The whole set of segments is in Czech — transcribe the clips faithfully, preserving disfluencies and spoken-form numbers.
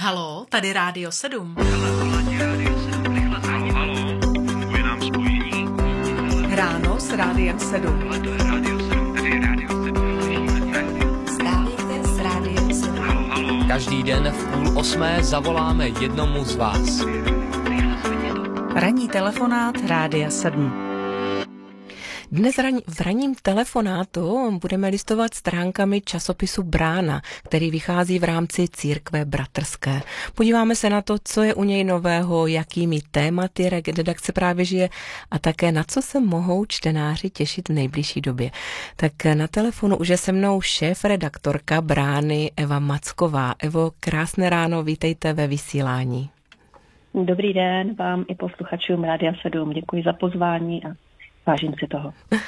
Halo, tady Rádio sedm. Ráno s Rádiem sedm. Strávejte s Rádiem sedm. Každý den v půl osmé zavoláme jednomu z vás. Ranní telefonát Rádia sedm. Dnes v ranním telefonátu budeme listovat stránkami časopisu Brána, který vychází v rámci Církve bratrské. Podíváme se na to, co je u něj nového, jakými tématy redakce právě žije a také na co se mohou čtenáři těšit v nejbližší době. Tak na telefonu už je se mnou šéf-redaktorka Brány Eva Macková. Evo, krásné ráno, vítejte ve vysílání. Dobrý den vám i posluchačům Rádia sedm. Děkuji za pozvání a vážím si toho.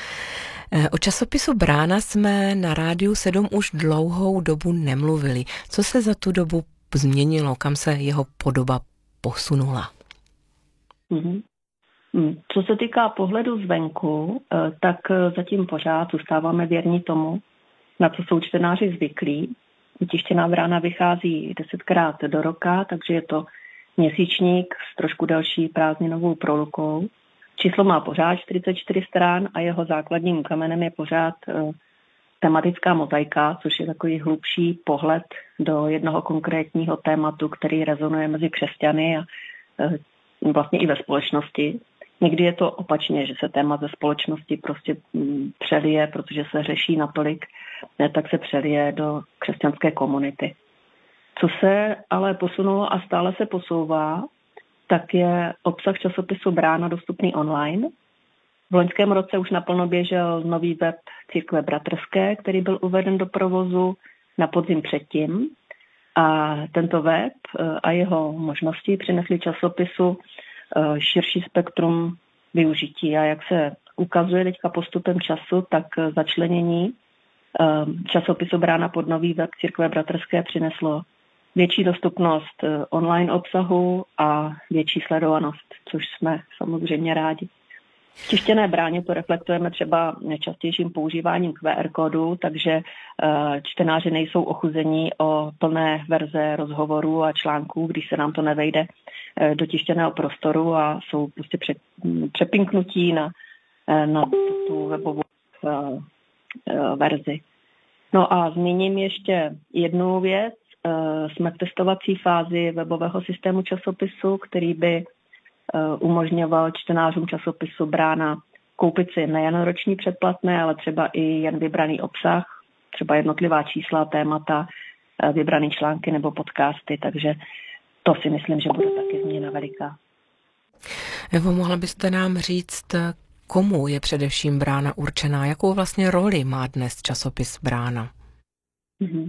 O časopisu Brána jsme na Rádiu sedm už dlouhou dobu nemluvili. Co se za tu dobu změnilo? Kam se jeho podoba posunula? Mm-hmm. Co se týká pohledu zvenku, tak zatím pořád zůstáváme věrní tomu, na co jsou čtenáři zvyklí. Tištěná Brána vychází desetkrát do roka, takže je to měsíčník s trošku delší prázdninovou prolukou. Číslo má pořád čtyřicet čtyři stran a jeho základním kamenem je pořád uh, tematická mozaika, což je takový hlubší pohled do jednoho konkrétního tématu, který rezonuje mezi křesťany a uh, vlastně i ve společnosti. Někdy je to opačně, že se téma ze společnosti prostě um, přelije, protože se řeší natolik, ne, tak se přelije do křesťanské komunity. Co se ale posunulo a stále se posouvá, tak je obsah časopisu Brána dostupný online. V loňském roce už naplno běžel nový web Církve bratrské, který byl uveden do provozu na podzim předtím. A tento web a jeho možnosti přinesly časopisu širší spektrum využití. A jak se ukazuje teďka postupem času, tak začlenění časopisu Brána pod nový web Církve bratrské přineslo větší dostupnost online obsahu a větší sledovanost, což jsme samozřejmě rádi. V tištěné Bráně to reflektujeme třeba častějším používáním Q R kódu, takže čtenáři nejsou ochuzení o plné verze rozhovorů a článků, když se nám to nevejde do tištěného prostoru a jsou prostě přepinknutí na, na tu webovou verzi. No a zmíním ještě jednu věc. Jsme v testovací fázi webového systému časopisu, který by umožňoval čtenářům časopisu Brána koupit si nejen roční předplatné, ale třeba i jen vybraný obsah, třeba jednotlivá čísla, témata, vybraný články nebo podcasty, takže to si myslím, že bude taky změna veliká. Evo, mohla byste nám říct, komu je především Brána určená? Jakou vlastně roli má dnes časopis Brána? Mm-hmm.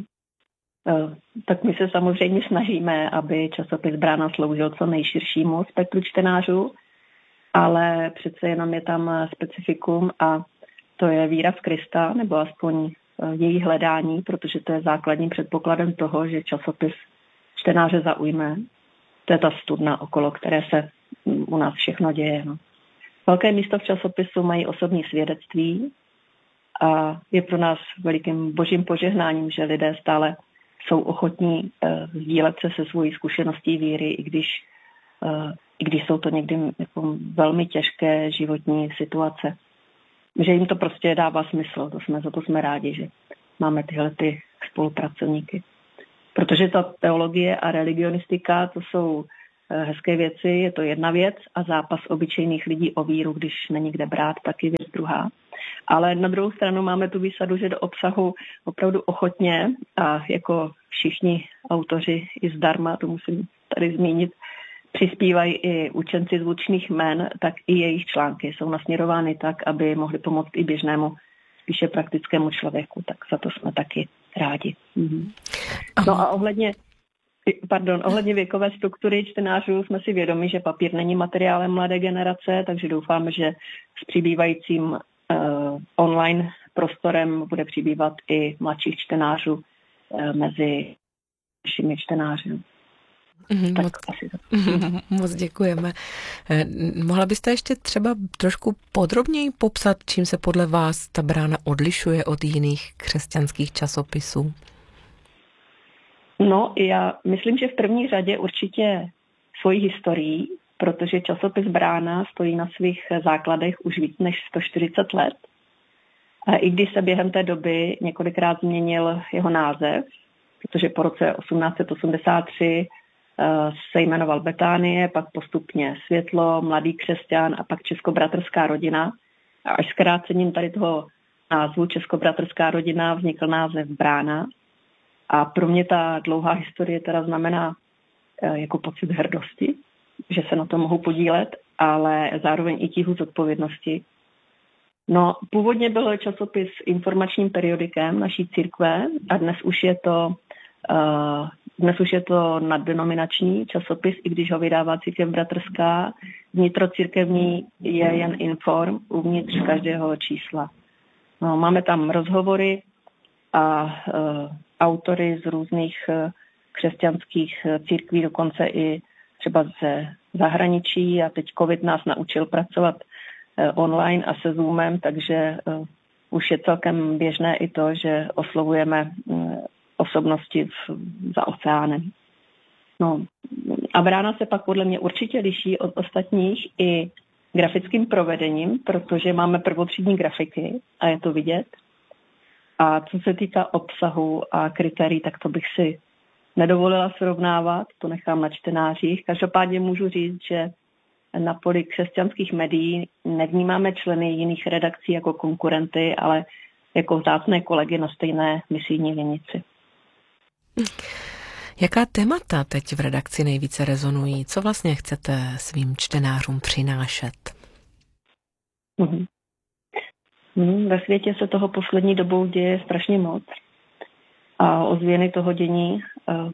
Tak my se samozřejmě snažíme, aby časopis Brána sloužil co nejširšímu spektru čtenářů, ale přece jenom je tam specifikum a to je víra v Krista, nebo aspoň její hledání, protože to je základním předpokladem toho, že časopis čtenáře zaujme. To je ta studna, okolo které se u nás všechno děje. No. Velké místo v časopisu mají osobní svědectví a je pro nás velikým božím požehnáním, že lidé stále jsou ochotní uh, sdílet se se svojí zkušeností víry, i když, uh, i když jsou to někdy jako velmi těžké životní situace. Že jim to prostě dává smysl, to jsme, za to jsme rádi, že máme tyhle ty spolupracovníky. Protože ta teologie a religionistika, to jsou uh, hezké věci, je to jedna věc a zápas obyčejných lidí o víru, když není kde brát, tak je věc druhá. Ale na druhou stranu máme tu výsadu, že do obsahu opravdu ochotně a jako všichni autoři i zdarma, to musím tady zmínit, přispívají i učenci zvučných jmen, tak i jejich články jsou nasměrovány tak, aby mohly pomoct i běžnému, spíše praktickému člověku. Tak za to jsme taky rádi. Mhm. No a ohledně, pardon, ohledně věkové struktury čtenářů jsme si vědomi, že papír není materiálem mladé generace, takže doufáme, že s přibývajícím Uh, online prostorem bude přibývat i mladších čtenářů uh, mezi našimi čtenáři. Mm, tak moc, asi to. mm, moc děkujeme. Eh, mohla byste ještě třeba trošku podrobněji popsat, čím se podle vás ta Brána odlišuje od jiných křesťanských časopisů? No, já myslím, že v první řadě určitě svojí historií, protože časopis Brána stojí na svých základech už víc než sto čtyřicet let. A i když se během té doby několikrát změnil jeho název, protože po roce osmnáct set osmdesát tři se jmenoval Betánie, pak postupně Světlo, Mladý křesťan a pak Českobratrská rodina. A až zkrácením tady toho názvu Českobratrská rodina vznikl název Brána. A pro mě ta dlouhá historie teda znamená jako pocit hrdosti, že se na to mohu podílet, ale zároveň i tíhu zodpovědnosti. No, původně byl časopis informačním periodikem naší církve a dnes už je to uh, dnes už je to naddenominační časopis, i když ho vydává Církev bratrská. Vnitrocírkevní je jen inform uvnitř každého čísla. No, máme tam rozhovory a uh, autory z různých uh, křesťanských církví, dokonce i třeba ze zahraničí a teď covid nás naučil pracovat online a se Zoomem, takže uh, už je celkem běžné i to, že oslovujeme uh, osobnosti v, za oceánem. No, a Brána se pak podle mě určitě liší od ostatních i grafickým provedením, protože máme prvotřídní grafiky a je to vidět. A co se týká obsahu a kritérií, tak to bych si nedovolila srovnávat, to nechám na čtenářích. Každopádně můžu říct, že na poli křesťanských médií nevnímáme členy jiných redakcí jako konkurenty, ale jako vzácné kolegy na stejné misijní vinici. Jaká témata teď v redakci nejvíce rezonují? Co vlastně chcete svým čtenářům přinášet? Mhm. Mhm, ve světě se toho poslední dobou děje strašně moc. A ozvěny toho dění uh,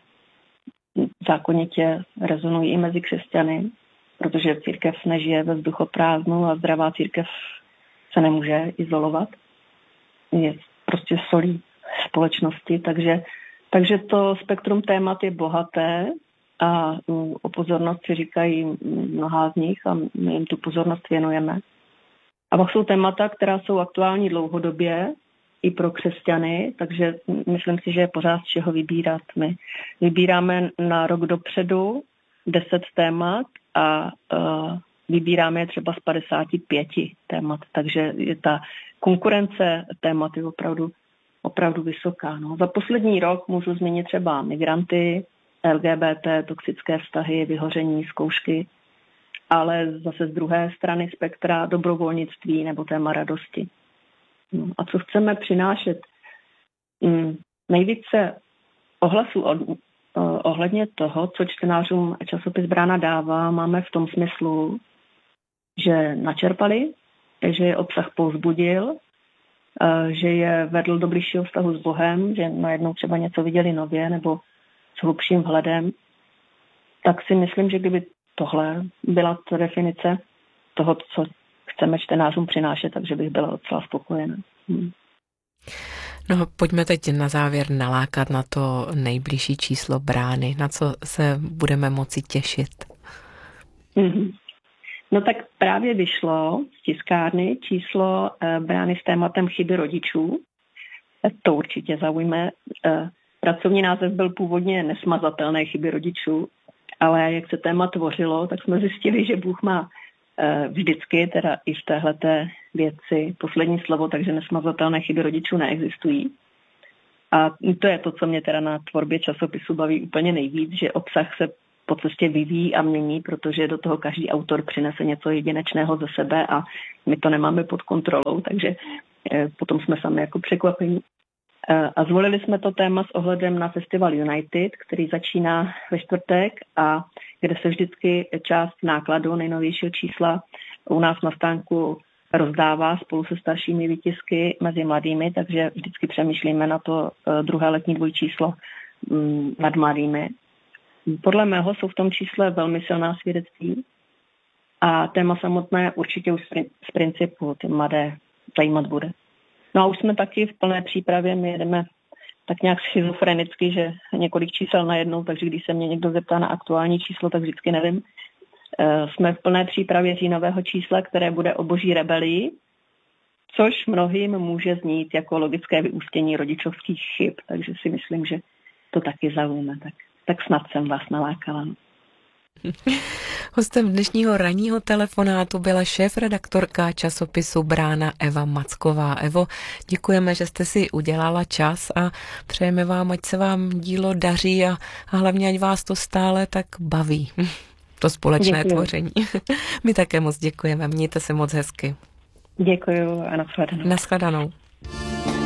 zákonitě rezonují i mezi křesťany, protože církev nežije ve vzduchoprázdnu a zdravá církev se nemůže izolovat. Je prostě solí společnosti, takže, takže to spektrum témat je bohaté a o pozornost si říkají mnohá z nich a my jim tu pozornost věnujeme. A pak jsou témata, která jsou aktuální dlouhodobě i pro křesťany, takže myslím si, že je pořád z čeho vybírat. My vybíráme na rok dopředu deset témat a uh, vybíráme je třeba z padesáti pěti témat, takže je ta konkurence témat je opravdu, opravdu vysoká. No. Za poslední rok můžu zmínit třeba migranty, L G B T, toxické vztahy, vyhoření, zkoušky, ale zase z druhé strany spektra dobrovolnictví nebo téma radosti. No. A co chceme přinášet? Hmm, nejvíce ohlasů od ohledně toho, co čtenářům časopis Brána dává, máme v tom smyslu, že načerpali, že je obsah povzbudil, že je vedl do bližšího vztahu s Bohem, že najednou třeba něco viděli nově nebo s hlubším vhledem, tak si myslím, že kdyby tohle byla ta definice toho, co chceme čtenářům přinášet, takže bych byla docela spokojená. Hmm. No, pojďme teď na závěr nalákat na to nejbližší číslo Brány. Na co se budeme moci těšit? Mm-hmm. No tak právě vyšlo z tiskárny číslo e, Brány s tématem chyby rodičů. E, to určitě zaujme. E, pracovní název byl původně Nesmazatelné chyby rodičů, ale jak se téma tvořilo, tak jsme zjistili, že Bůh má e, vždycky, teda i v téhleté věci, poslední slovo, takže nesmazatelné chyby rodičů neexistují. A to je to, co mě teda na tvorbě časopisu baví úplně nejvíc, že obsah se po cestě vyvíjí a mění, protože do toho každý autor přinese něco jedinečného ze sebe a my to nemáme pod kontrolou, takže e, potom jsme sami jako překvapení. E, a zvolili jsme to téma s ohledem na festival United, který začíná ve čtvrtek a kde se vždycky část nákladu nejnovějšího čísla u nás na stánku rozdává spolu se staršími výtisky mezi mladými, takže vždycky přemýšlíme na to druhé letní dvojčíslo nad mladými. Podle mého jsou v tom čísle velmi silná svědectví a téma samotné určitě už z principu ty mladé zajímat bude. No a už jsme taky v plné přípravě, my jedeme tak nějak schizofrenicky, že několik čísel najednou, takže když se mě někdo zeptá na aktuální číslo, tak vždycky nevím. Jsme v plné přípravě říjnového čísla, které bude o boží rebelii, což mnohým může znít jako logické vyústění rodičovských chyb, takže si myslím, že to taky zaujme. Tak, tak snad jsem vás nalákala. Hostem dnešního ranního telefonátu byla šéfredaktorka časopisu Brána Eva Macková. Evo, děkujeme, že jste si udělala čas a přejeme vám, ať se vám dílo daří a, a hlavně, ať vás to stále tak baví. To společné Děkuju. Tvoření. My také moc děkujeme. Mějte se moc hezky. Děkuju a nashledanou. Nashledanou.